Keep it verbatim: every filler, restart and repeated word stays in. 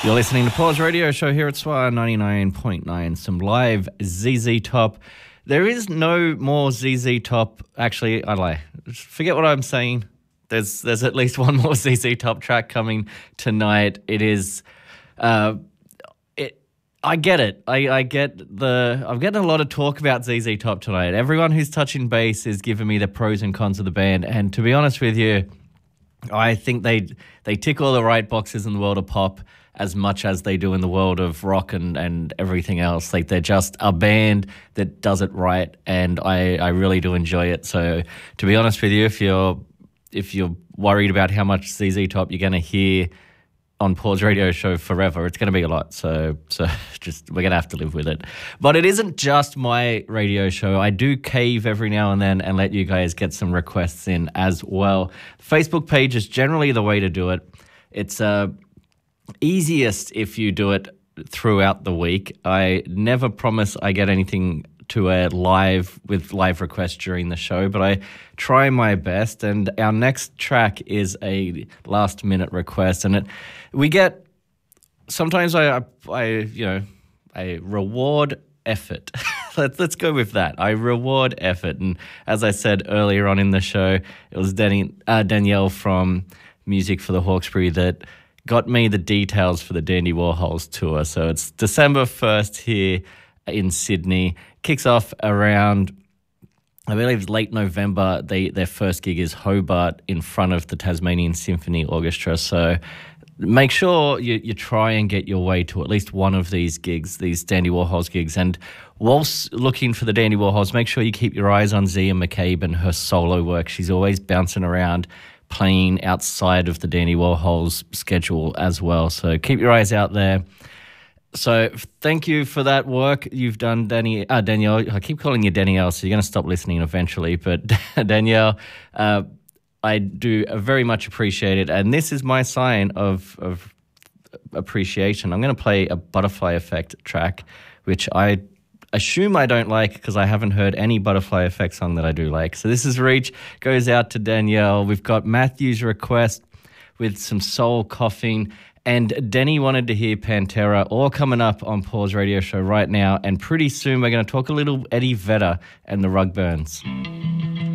You're listening to Paul's Radio Show here at S W R ninety-nine point nine, some live Z Z Top. There is no more Z Z Top. Actually, I lie. Forget what I'm saying. There's there's at least one more Z Z Top track coming tonight. It is, uh, it. I get it. I, I get the. I'm getting a lot of talk about Z Z Top tonight. Everyone who's touching base is giving me the pros and cons of the band, and to be honest with you, I think they they tick all the right boxes in the world of pop as much as they do in the world of rock and, and everything else. Like, they're just a band that does it right, and I, I really do enjoy it. So to be honest with you, if you're if you're worried about how much Z Z Top you're going to hear on Paul's Radio Show forever, it's going to be a lot. So so just we're going to have to live with it. But it isn't just my radio show. I do cave every now and then and let you guys get some requests in as well. The Facebook page is generally the way to do it. It's uh, easiest if you do it throughout the week. I never promise I get anything to a live with live requests during the show, but I try my best. And our next track is a last minute request, and it we get sometimes I I, I you know I reward effort. let's let's go with that. I reward effort, and as I said earlier on in the show, it was Danny, uh, Danielle from Music for the Hawkesbury that got me the details for the Dandy Warhols tour. So it's December first here in Sydney. Kicks off around, I believe, late November. They, their first gig is Hobart in front of the Tasmanian Symphony Orchestra. So make sure you, you try and get your way to at least one of these gigs, these Dandy Warhols gigs. And whilst looking for the Dandy Warhols, make sure you keep your eyes on Zia McCabe and her solo work. She's always bouncing around, playing outside of the Dandy Warhols schedule as well. So keep your eyes out there. So thank you for that work you've done, Danny, uh, Danielle. I keep calling you Danielle, so you're going to stop listening eventually. But Danielle, uh, I do very much appreciate it. And this is my sign of, of appreciation. I'm going to play a Butterfly Effect track, which I assume I don't like because I haven't heard any Butterfly Effect song that I do like. So this is Reach, goes out to Danielle. We've got Matthew's request with some soul coughing, and Denny wanted to hear Pantera, all coming up on Paul's Radio Show right now. And pretty soon we're going to talk a little Eddie Vedder and the Rugburns.